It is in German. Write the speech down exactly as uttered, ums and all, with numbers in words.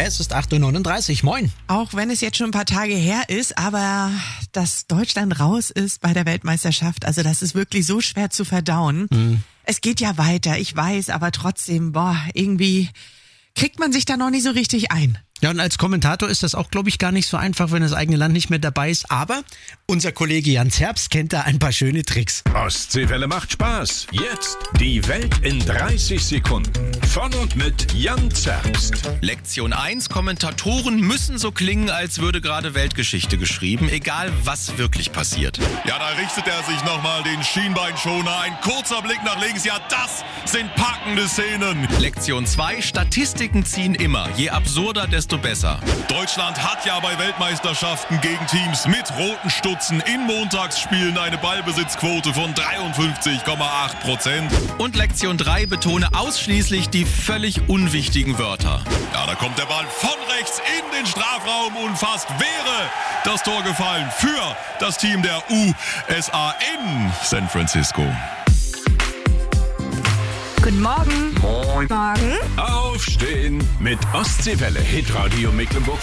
Es ist acht Uhr neununddreißig. Moin. Auch wenn es jetzt schon ein paar Tage her ist, aber dass Deutschland raus ist bei der Weltmeisterschaft, also das ist wirklich so schwer zu verdauen. Mhm. Es geht ja weiter, ich weiß, aber trotzdem, boah, irgendwie kriegt man sich da noch nicht so richtig ein. Ja, und als Kommentator ist das auch, glaube ich, gar nicht so einfach, wenn das eigene Land nicht mehr dabei ist. Aber unser Kollege Jan Zerbst kennt da ein paar schöne Tricks. Ostseewelle macht Spaß. Jetzt die Welt in dreißig Sekunden. Von und mit Jan Zerbst. Lektion eins. Kommentatoren müssen so klingen, als würde gerade Weltgeschichte geschrieben, egal was wirklich passiert. Ja, da richtet er sich nochmal den Schienbeinschoner. Ein kurzer Blick nach links. Ja, das sind packende Szenen. Lektion zwei. Statistiken ziehen immer. Je absurder, desto besser. Deutschland hat ja bei Weltmeisterschaften gegen Teams mit roten Stutzen in Montagsspielen eine Ballbesitzquote von dreiundfünfzig Komma acht Prozent. Und Lektion drei. Betone ausschließlich die völlig unwichtigen Wörter. Ja, da kommt der Ball von rechts in den Strafraum und fast wäre das Tor gefallen für das Team der U S A in San Francisco. Guten Morgen. Moin. Morgen. Aufstehen mit Ostseewelle Hitradio Mecklenburg.